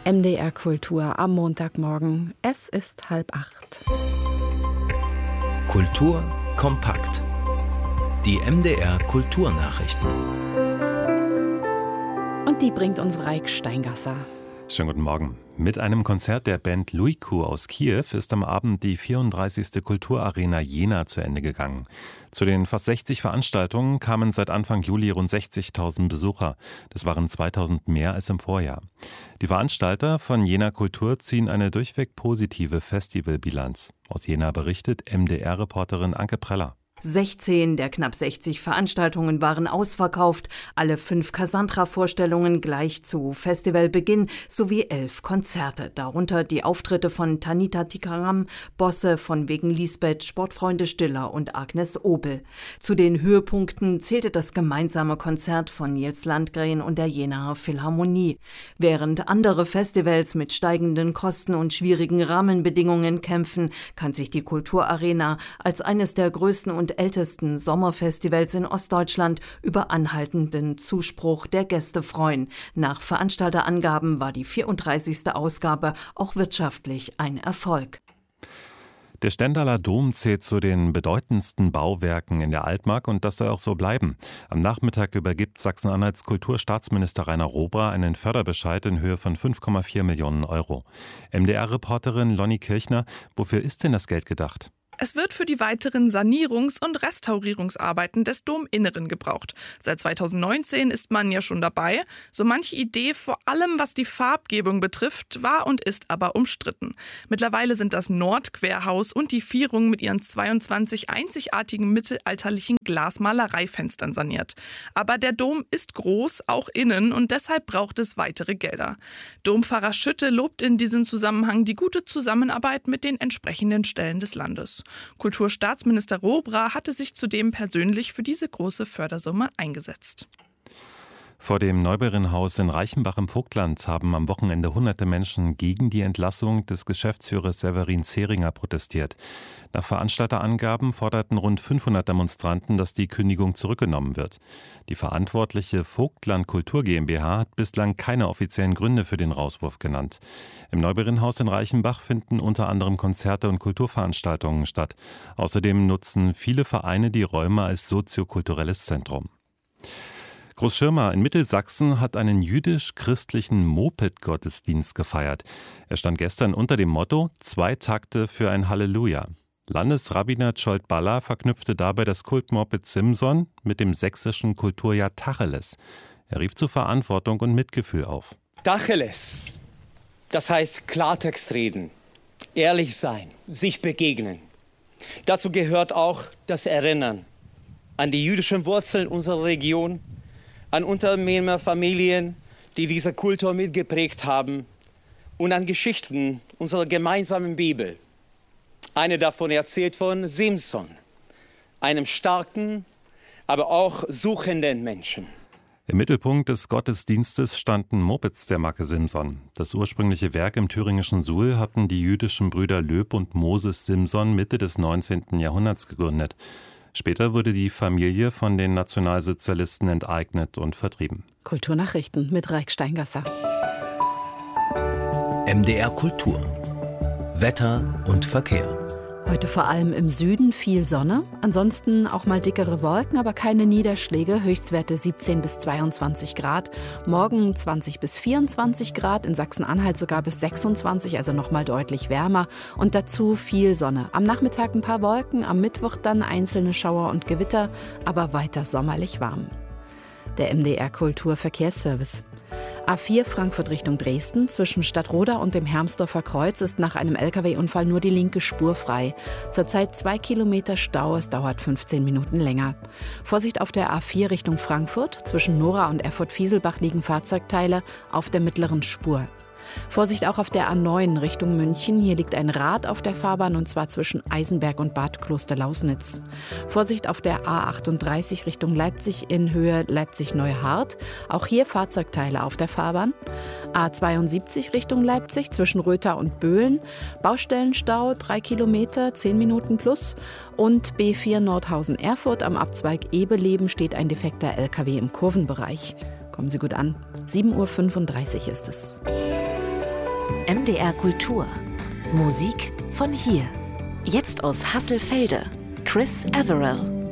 MDR Kultur am Montagmorgen. Es ist 7:30. Kultur kompakt. Die MDR Kulturnachrichten. Und die bringt uns Reik Steingasser. Schönen guten Morgen. Mit einem Konzert der Band Luiku aus Kiew ist am Abend die 34. Kulturarena Jena zu Ende gegangen. Zu den fast 60 Veranstaltungen kamen seit Anfang Juli rund 60.000 Besucher. Das waren 2.000 mehr als im Vorjahr. Die Veranstalter von Jena Kultur ziehen eine durchweg positive Festivalbilanz. Aus Jena berichtet MDR-Reporterin Anke Preller. 16 der knapp 60 Veranstaltungen waren ausverkauft, alle 5 Cassandra-Vorstellungen gleich zu Festivalbeginn sowie 11 Konzerte, darunter die Auftritte von Tanita Tikaram, Bosse von Wegen Lisbeth, Sportfreunde Stiller und Agnes Obel. Zu den Höhepunkten zählte das gemeinsame Konzert von Nils Landgren und der Jenaer Philharmonie. Während andere Festivals mit steigenden Kosten und schwierigen Rahmenbedingungen kämpfen, kann sich die Kulturarena als eines der größten und ältesten Sommerfestivals in Ostdeutschland über anhaltenden Zuspruch der Gäste freuen. Nach Veranstalterangaben war die 34. Ausgabe auch wirtschaftlich ein Erfolg. Der Stendaler Dom zählt zu den bedeutendsten Bauwerken in der Altmark und das soll auch so bleiben. Am Nachmittag übergibt Sachsen-Anhalts Kulturstaatsminister Rainer Robra einen Förderbescheid in Höhe von 5,4 Millionen Euro. MDR-Reporterin Lonnie Kirchner, wofür ist denn das Geld gedacht? Es wird für die weiteren Sanierungs- und Restaurierungsarbeiten des Dominneren gebraucht. Seit 2019 ist man ja schon dabei. So manche Idee, vor allem was die Farbgebung betrifft, war und ist aber umstritten. Mittlerweile sind das Nordquerhaus und die Vierung mit ihren 22 einzigartigen mittelalterlichen Glasmalereifenstern saniert. Aber der Dom ist groß, auch innen, und deshalb braucht es weitere Gelder. Dompfarrer Schütte lobt in diesem Zusammenhang die gute Zusammenarbeit mit den entsprechenden Stellen des Landes. Kulturstaatsminister Robra hatte sich zudem persönlich für diese große Fördersumme eingesetzt. Vor dem Neuberinnhaus in Reichenbach im Vogtland haben am Wochenende hunderte Menschen gegen die Entlassung des Geschäftsführers Severin Zeringer protestiert. Nach Veranstalterangaben forderten rund 500 Demonstranten, dass die Kündigung zurückgenommen wird. Die verantwortliche Vogtland Kultur GmbH hat bislang keine offiziellen Gründe für den Rauswurf genannt. Im Neuberinnhaus in Reichenbach finden unter anderem Konzerte und Kulturveranstaltungen statt. Außerdem nutzen viele Vereine die Räume als soziokulturelles Zentrum. Großschirma in Mittelsachsen hat einen jüdisch-christlichen Moped-Gottesdienst gefeiert. Er stand gestern unter dem Motto 2 Takte für ein Halleluja. Landesrabbiner Zsolt Balla verknüpfte dabei das Kultmoped Simson mit dem sächsischen Kulturjahr Tacheles. Er rief zu Verantwortung und Mitgefühl auf. Tacheles, das heißt Klartext reden, ehrlich sein, sich begegnen. Dazu gehört auch das Erinnern an die jüdischen Wurzeln unserer Region, an Unternehmerfamilien, die diese Kultur mitgeprägt haben, und an Geschichten unserer gemeinsamen Bibel. Eine davon erzählt von Simson, einem starken, aber auch suchenden Menschen. Im Mittelpunkt des Gottesdienstes standen Mopeds der Marke Simson. Das ursprüngliche Werk im thüringischen Suhl hatten die jüdischen Brüder Löb und Moses Simson Mitte des 19. Jahrhunderts gegründet. Später wurde die Familie von den Nationalsozialisten enteignet und vertrieben. Kulturnachrichten mit Reik Steingasser. MDR Kultur. Wetter und Verkehr. Heute vor allem im Süden viel Sonne, ansonsten auch mal dickere Wolken, aber keine Niederschläge, Höchstwerte 17 bis 22 Grad, morgen 20 bis 24 Grad, in Sachsen-Anhalt sogar bis 26, also nochmal deutlich wärmer und dazu viel Sonne. Am Nachmittag ein paar Wolken, am Mittwoch dann einzelne Schauer und Gewitter, aber weiter sommerlich warm. Der MDR Kulturverkehrsservice. A4 Frankfurt Richtung Dresden, zwischen Stadtroda und dem Hermsdorfer Kreuz ist nach einem Lkw-Unfall nur die linke Spur frei. Zurzeit 2 Kilometer Stau, es dauert 15 Minuten länger. Vorsicht auf der A4 Richtung Frankfurt, zwischen Nora und Erfurt-Fieselbach liegen Fahrzeugteile auf der mittleren Spur. Vorsicht auch auf der A9 Richtung München. Hier liegt ein Rad auf der Fahrbahn und zwar zwischen Eisenberg und Bad Kloster-Lausnitz. Vorsicht auf der A38 Richtung Leipzig in Höhe Leipzig-Neuhardt. Auch hier Fahrzeugteile auf der Fahrbahn. A72 Richtung Leipzig zwischen Rötha und Böhlen. Baustellenstau 3 Kilometer, 10 Minuten plus. Und B4 Nordhausen-Erfurt am Abzweig Ebeleben steht ein defekter LKW im Kurvenbereich. Kommen Sie gut an. 7:35 Uhr ist es. MDR Kultur. Musik von hier. Jetzt aus Hasselfelde. Chris Averill.